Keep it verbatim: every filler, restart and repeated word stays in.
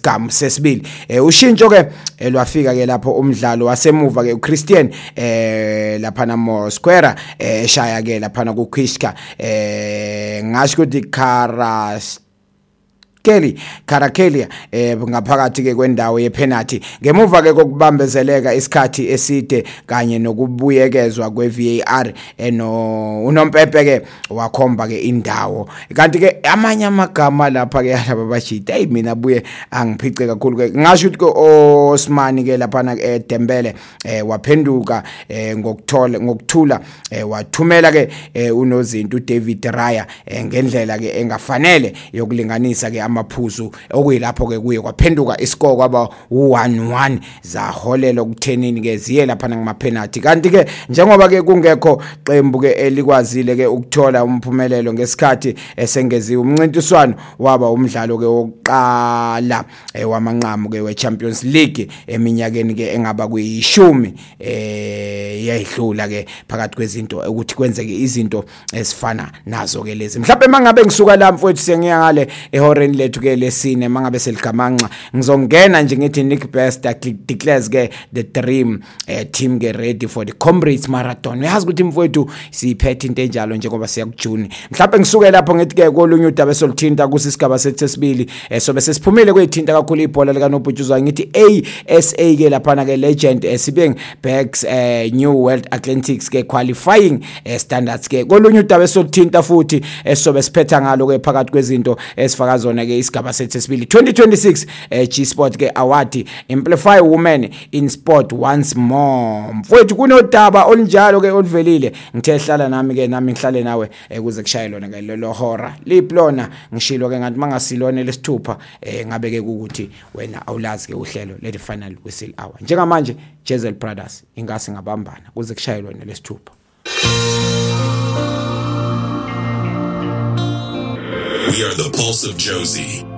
kwesigamu sesibili. Ushintsho ke lwafika ke lapho umdlalo wasemuva ke uChristian eh lapha na Mosquera eshaya ke lapha na kuKhishka eh ngasho ukuthi Karas Kelly Karakelia eh ngaphakathi ke kwendawo yepenalty ngemuva ke kokubambezeleka isikhathi eside kanye nokubuyekezwa kweV A R eno unompepe ke wakhomba ke indawo kanti ke amanye amagama lapha ke laba bashita hey mina buye angiphice kakhulu ke ngasho ukuthi Osman ke lapha na eDembele eh waphenduka ngokuthola ngokuthula wathumela ke unozinto uDavid Raya ngendlela ke engafanele yokulinganisa ke amaphuzu okuyilapho ke kuye kwaphenduka iscore kwaba one one zaholela ukuthenini ke ziye lapha ngama penalty kanti ke njengoba ke kungekho qembu ke elikwazile ke ukuthola umphumelelo ngesikhathi esengeziwe umncintiswano waba umdlalo ke wokuqala wamanqamu ke weChampions League eminyakeni ke engaba kuyishumi eh yayidlula ke phakathi kwezinto ukuthi kwenzeke izinto ezifana nazo ke lezi mhlawumbe mangabe ngisuka la mfowethu sengiya ngale ehoreni lethu ke lesine mangabe seligamanxa ngizongena nje ngithi Nick Best declares ke the dream eh, team get ready for the Comrades Marathon. Uyazi ukuthi mfowethu siphethe into enjalo njengoba siya kuJune. Mhlawumbe ngisuke lapho ngithi ke kolunye udaba esolithinta kusisigaba sethu sesibili eh, sobe sesiphumelele kwethinta kakhulu ibhola lika Nobhutshuzwayo ngithi A S A ke lapha na ke legend eh, Sibeng Backs eh, New World Athletics ke qualifying eh, standards ke kolunye udaba esolithinta futhi eh, sobe siphetha ngalo ke phakathi kwezinto esifaka zona ke isigaba sethu sesibili twenty twenty-six eh, G Sport ke award Amplify Women in Sport once more. Mfowethu kunodaba olunjalo ke oluvelile ngithe hlala nami ke nami ngihlale nawe ukuze kushaye lona ke lelo hora liplona ngishilo ke ngathi mangasilone lesithupha eh, ngabe ke ukuthi wena awulazi ke uhlelo le final whistle hour njengamanje Jezel Brothers ingase ngabambana kuze kushaye lona lesithupha. We are the Pulse of Josie.